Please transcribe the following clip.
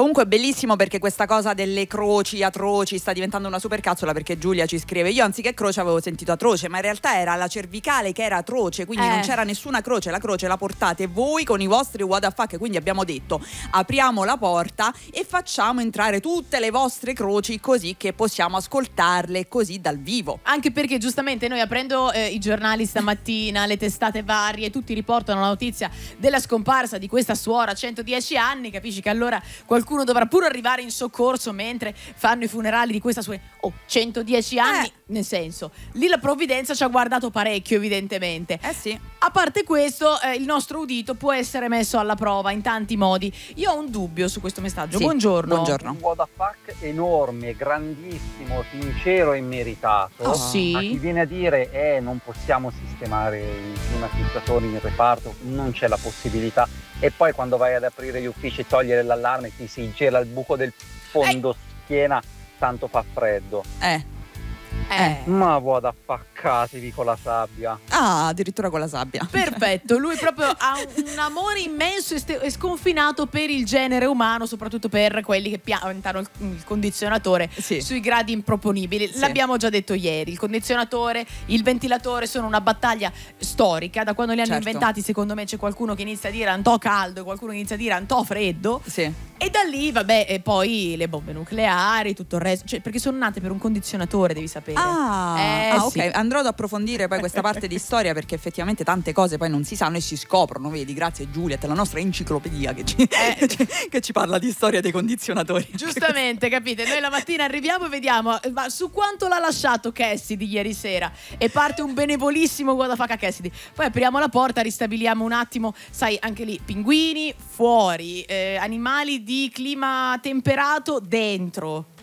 Comunque è bellissimo perché questa cosa delle croci atroci sta diventando una supercazzola, perché Giulia ci scrive: io anziché croce avevo sentito atroce, ma in realtà era la cervicale che era atroce, quindi non c'era nessuna croce, la croce la portate voi con i vostri what the fuck, quindi abbiamo detto apriamo la porta e facciamo entrare tutte le vostre croci così che possiamo ascoltarle così dal vivo. Anche perché giustamente noi aprendo i giornali stamattina, le testate varie, tutti riportano la notizia della scomparsa di questa suora a 110 anni, capisci che allora qualcuno dovrà pure arrivare in soccorso mentre fanno i funerali di questa suora. 110 anni, nel senso, lì la provvidenza ci ha guardato parecchio evidentemente. Sì. A parte questo, il nostro udito può essere messo alla prova in tanti modi. Io ho un dubbio su questo messaggio. Sì, buongiorno. Un what the fuck enorme, grandissimo, sincero e meritato. Sì. A chi viene a dire non possiamo sistemare i climatizzatori in reparto, non c'è la possibilità. E poi quando vai ad aprire gli uffici e togliere l'allarme ti si gela il buco del fondo schiena, tanto fa freddo. Ma vuoi affaccatevi con la sabbia. Addirittura con la sabbia. Perfetto, lui proprio ha un amore immenso e sconfinato per il genere umano, soprattutto per quelli che piantano il condizionatore sui gradi improponibili. L'abbiamo già detto ieri, il condizionatore, il ventilatore sono una battaglia storica. Da quando li hanno inventati, secondo me c'è qualcuno che inizia a dire antò caldo, qualcuno che inizia a dire antò freddo. E da lì, vabbè, e poi le bombe nucleari, tutto il resto, perché sono nate per un condizionatore, devi sapere. Ok, andrò ad approfondire poi questa parte di storia, perché effettivamente tante cose poi non si sanno e si scoprono, vedi, grazie Giulietta, la nostra enciclopedia che ci parla di storia dei condizionatori. Giustamente, capite? Noi la mattina arriviamo e vediamo su quanto l'ha lasciato Cassidy ieri sera e parte un benevolissimo what the fuck a Cassidy. Poi apriamo la porta, ristabiliamo un attimo, sai, anche lì pinguini fuori, animali di clima temperato dentro.